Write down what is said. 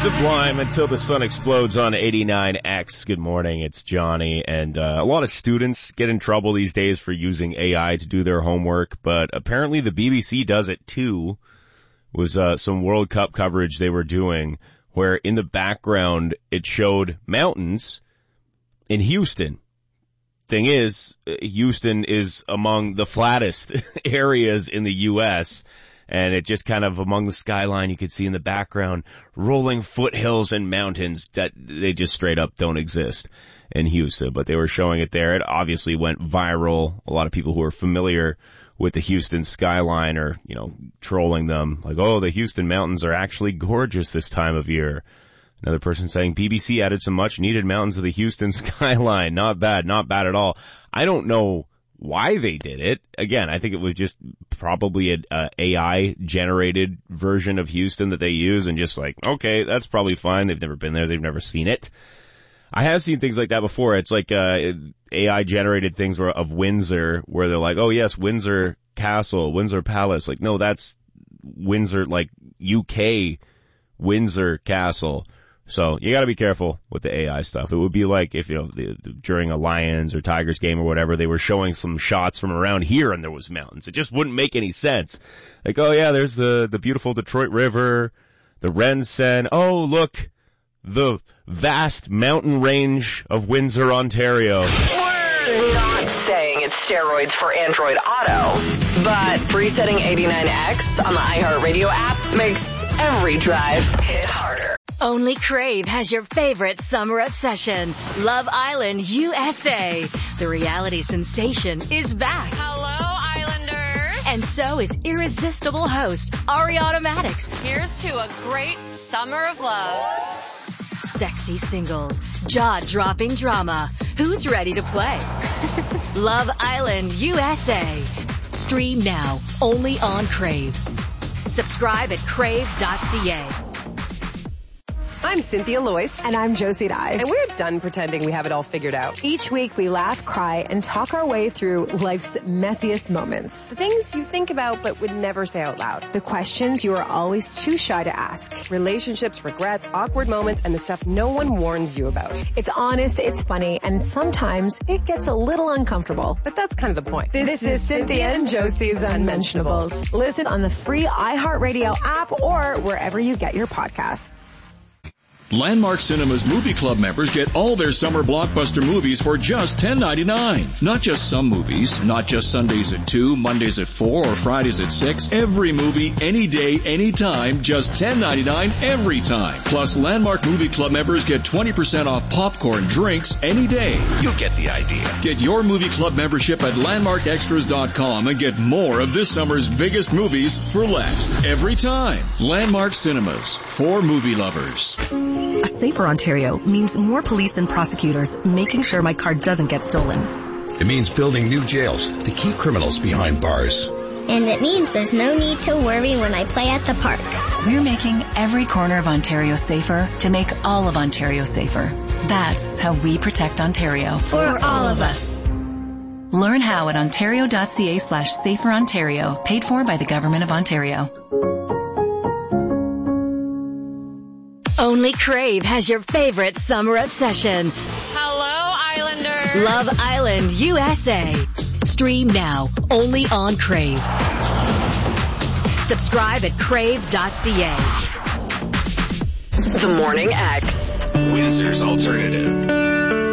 Sublime Until the Sun Explodes on 89X. Good morning, it's Johnny. And a lot of students get in trouble these days for using AI to do their homework, but apparently the BBC does it too. It was some World Cup coverage they were doing where in the background it showed mountains in Houston. Thing is, Houston is among the flattest areas in the U.S., and it just kind of among the skyline you could see in the background rolling foothills and mountains that they just straight up don't exist in Houston. But they were showing it there. It obviously went viral. A lot of people who are familiar with the Houston skyline are, trolling them like, oh, the Houston mountains are actually gorgeous this time of year. Another person saying BBC added some much needed mountains to the Houston skyline. Not bad at all. I don't know why they did it. Again, I think it was just probably an AI generated version of Houston that they use and just like, okay, that's probably fine. They've never been there. They've never seen it. I have seen things like that before. It's like AI generated things of Windsor where they're like, oh yes, Windsor Castle, Windsor Palace. Like, no, that's Windsor, like UK Windsor Castle. So you gotta be careful with the AI stuff. It would be like if, during a Lions or Tigers game or whatever, they were showing some shots from around here and there was mountains. It just wouldn't make any sense. Like, oh yeah, there's the beautiful Detroit River, the Rensen. Oh, look, the vast mountain range of Windsor, Ontario. We're not saying it's steroids for Android Auto, but resetting 89X on the iHeartRadio app makes every drive hit harder. Only Crave has your favorite summer obsession, Love Island USA. The reality sensation is back. Hello, Islanders. And so is irresistible host Ariana Madix. Here's to a great summer of love. Sexy singles, jaw-dropping drama. Who's ready to play? Love Island USA. Stream now, only on Crave. Subscribe at crave.ca. I'm Cynthia Loyce. And I'm Josie Dye. And we're done pretending we have it all figured out. Each week we laugh, cry, and talk our way through life's messiest moments. The things you think about but would never say out loud. The questions you are always too shy to ask. Relationships, regrets, awkward moments, and the stuff no one warns you about. It's honest, it's funny, and sometimes it gets a little uncomfortable. But that's kind of the point. This is Cynthia and Josie's Unmentionables. Listen on the free iHeartRadio app or wherever you get your podcasts. Landmark Cinemas Movie Club members get all their summer blockbuster movies for just $10.99. Not just some movies, not just Sundays at 2, Mondays at 4, or Fridays at 6. Every movie, any day, any time, just $10.99 every time. Plus, Landmark Movie Club members get 20% off popcorn, drinks, any day. You get the idea. Get your movie club membership at landmarkextras.com and get more of this summer's biggest movies for less. Every time. Landmark Cinemas. For movie lovers. A safer Ontario means more police and prosecutors making sure my car doesn't get stolen. It means building new jails to keep criminals behind bars. And it means there's no need to worry when I play at the park. We're making every corner of Ontario safer to make all of Ontario safer. That's how we protect Ontario. For all of us. Learn how at ontario.ca/saferontario, paid for by the Government of Ontario. Only Crave has your favorite summer obsession, Hello, Islanders. Love Island USA. Stream now, only on Crave. Subscribe at crave.ca. The Morning X. Windsor's Alternative.